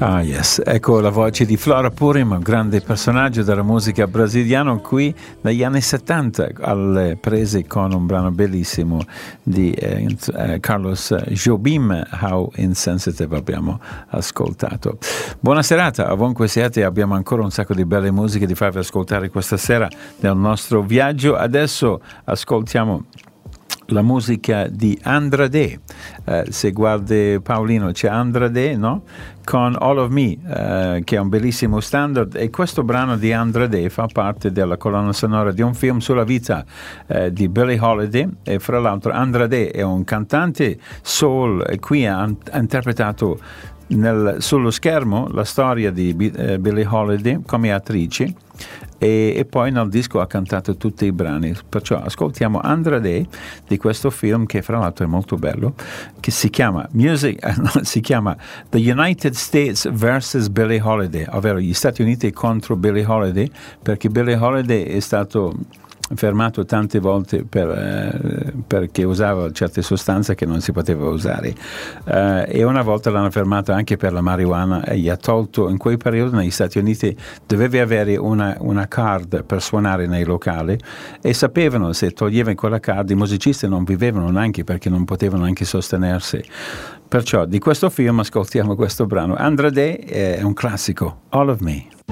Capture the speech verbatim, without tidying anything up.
Ah yes, ecco la voce di Flora Purim, un grande personaggio della musica brasiliana, qui negli anni settanta alle prese con un brano bellissimo di eh, eh, Carlos Jobim, How Insensitive abbiamo ascoltato. Buona serata, ovunque siate, abbiamo ancora un sacco di belle musiche di farvi ascoltare questa sera nel nostro viaggio. Adesso ascoltiamo la musica di Andrade. Eh, se guardi Paolino c'è Andrade, no? Con All of Me, eh, che è un bellissimo standard, e questo brano di Andrade fa parte della colonna sonora di un film sulla vita eh, di Billie Holiday, e fra l'altro Andrade è un cantante soul e qui ha, ha interpretato nel, sullo schermo la storia di eh, Billie Holiday come attrice, e, e poi nel disco ha cantato tutti i brani. Perciò ascoltiamo Andrade di questo film, che fra l'altro è molto bello, che si chiama Music si chiama The United States versus Billie Holiday, ovvero gli Stati Uniti contro Billie Holiday, perché Billie Holiday è stato fermato tante volte per, eh, perché usava certe sostanze che non si poteva usare, eh, e una volta l'hanno fermato anche per la marijuana e gli ha tolto. In quel periodo negli Stati Uniti dovevi avere una, una card per suonare nei locali, e sapevano se toglievano quella card i musicisti non vivevano neanche, perché non potevano neanche sostenersi. Perciò di questo film ascoltiamo questo brano. Andrade è un classico, All of Me.